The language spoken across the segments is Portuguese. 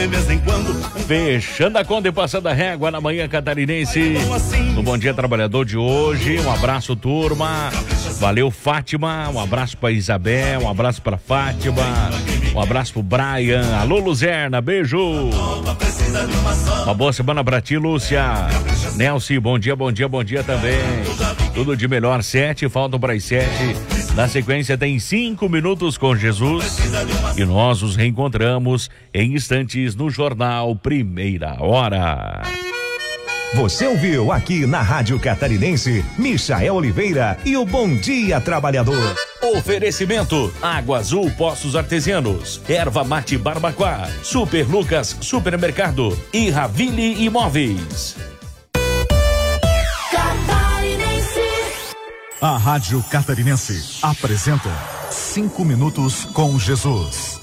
de vez em quando. Fechando a conta e passando a régua na manhã catarinense. No Bom Dia Trabalhador de hoje. Um abraço, turma. Valeu, Fátima. Um abraço pra Isabel. Um abraço pra Fátima. Um abraço pro Brian. Alô, Luzerna. Beijo. Uma boa semana pra ti, Lúcia. Nelson, bom dia também. Tudo de melhor, 7, faltam para as 7. Na sequência tem 5 minutos com Jesus. E nós nos reencontramos em instantes no Jornal Primeira Hora. Você ouviu aqui na Rádio Catarinense, Michael Oliveira e o Bom Dia Trabalhador. Oferecimento: Água Azul Poços Artesianos, Erva Mate Barbacoa, Super Lucas Supermercado e Ravile Imóveis. A Rádio Catarinense apresenta 5 minutos com Jesus.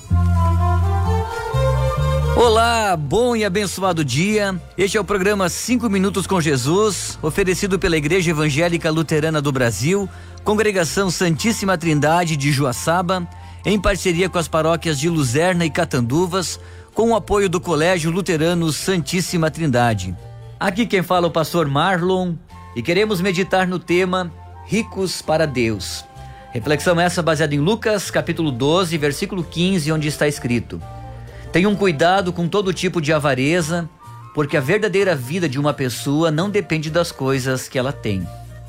Olá, bom e abençoado dia. Este é o programa 5 Minutos com Jesus, oferecido pela Igreja Evangélica Luterana do Brasil, Congregação Santíssima Trindade de Joaçaba, em parceria com as paróquias de Luzerna e Catanduvas, com o apoio do Colégio Luterano Santíssima Trindade. Aqui quem fala é o pastor Marlon e queremos meditar no tema Ricos para Deus. Reflexão essa baseada em Lucas, capítulo 12, versículo 15, onde está escrito: tenham cuidado com todo tipo de avareza, porque a verdadeira vida de uma pessoa não depende das coisas que ela tem.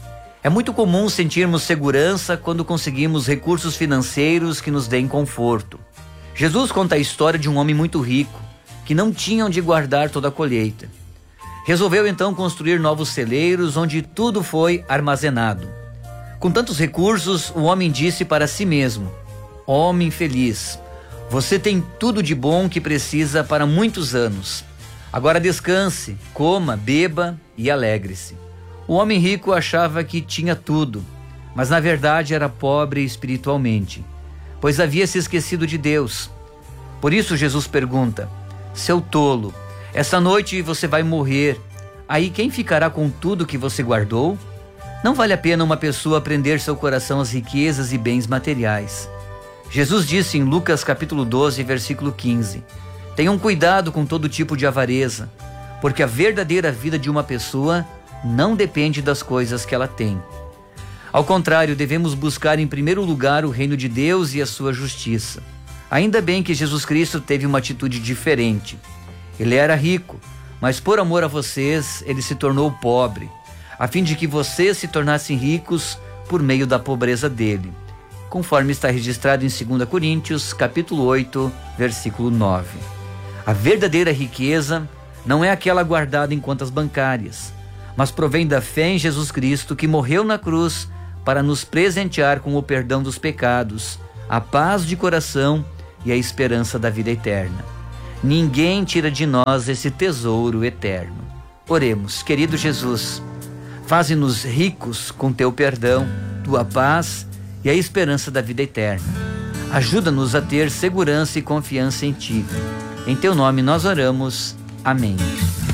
É muito comum sentirmos segurança quando conseguimos recursos financeiros que nos deem conforto. Jesus conta a história de um homem muito rico, que não tinha onde guardar toda a colheita. Resolveu então construir novos celeiros onde tudo foi armazenado. Com tantos recursos, o homem disse para si mesmo: homem feliz, você tem tudo de bom que precisa para muitos anos. Agora descanse, coma, beba e alegre-se. O homem rico achava que tinha tudo, mas na verdade era pobre espiritualmente, pois havia se esquecido de Deus. Por isso Jesus pergunta: seu tolo, essa noite você vai morrer, aí quem ficará com tudo que você guardou? Não vale a pena uma pessoa prender seu coração às riquezas e bens materiais. Jesus disse em Lucas capítulo 12, versículo 15: tenham cuidado com todo tipo de avareza, porque a verdadeira vida de uma pessoa não depende das coisas que ela tem. Ao contrário, devemos buscar em primeiro lugar o reino de Deus e a sua justiça. Ainda bem que Jesus Cristo teve uma atitude diferente. Ele era rico, mas por amor a vocês, ele se tornou pobre, a fim de que vocês se tornassem ricos por meio da pobreza dele, conforme está registrado em 2 Coríntios, capítulo 8, versículo 9. A verdadeira riqueza não é aquela guardada em contas bancárias, mas provém da fé em Jesus Cristo, que morreu na cruz para nos presentear com o perdão dos pecados, a paz de coração e a esperança da vida eterna. Ninguém tira de nós esse tesouro eterno. Oremos. Querido Jesus, faze-nos ricos com teu perdão, tua paz e a esperança da vida eterna. Ajuda-nos a ter segurança e confiança em ti. Em teu nome nós oramos. Amém.